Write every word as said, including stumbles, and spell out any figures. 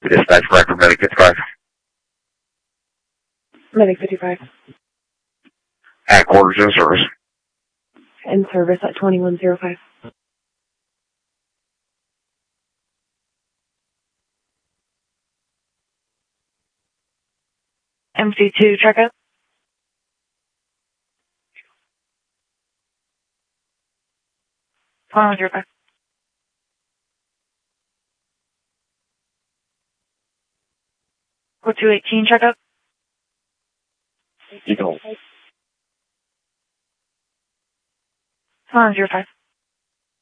Dispatch record, Medic fifty-five. Medic fifty-five. At quarters in service. In service at twenty-one oh five. M C two, check up. twenty-one oh five. four two eighteen, check up. You can hold. twenty-one oh five.